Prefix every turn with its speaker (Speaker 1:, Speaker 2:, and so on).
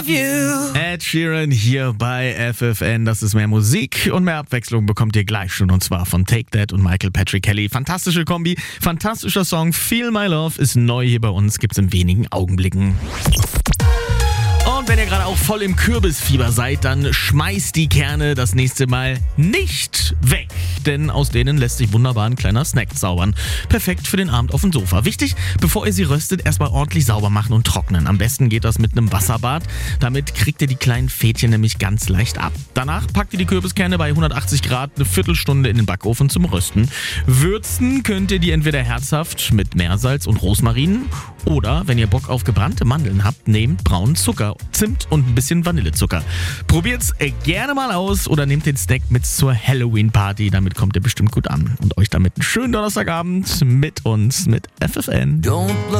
Speaker 1: Ed Sheeran hier bei FFN. Das ist mehr Musik und mehr Abwechslung bekommt ihr gleich schon, und zwar von Take That und Michael Patrick Kelly. Fantastische Kombi, fantastischer Song. Feel My Love ist neu hier bei uns, gibt's in wenigen Augenblicken. Und wenn ihr gerade auch voll im Kürbisfieber seid, dann schmeißt die Kerne das nächste Mal nicht weg. Denn aus denen lässt sich wunderbar ein kleiner Snack zaubern. Perfekt für den Abend auf dem Sofa. Wichtig, bevor ihr sie röstet, erstmal ordentlich sauber machen und trocknen. Am besten geht das mit einem Wasserbad. Damit kriegt ihr die kleinen Fädchen nämlich ganz leicht ab. Danach packt ihr die Kürbiskerne bei 180 Grad eine Viertelstunde in den Backofen zum Rösten. Würzen könnt ihr die entweder herzhaft mit Meersalz und Rosmarin oder, wenn ihr Bock auf gebrannte Mandeln habt, nehmt braunen Zucker, Zimt und ein bisschen Vanillezucker. Probiert's gerne mal aus oder nehmt den Snack mit zur Halloween-Party. Damit kommt ihr bestimmt gut an. Und euch damit einen schönen Donnerstagabend mit uns, mit FFN.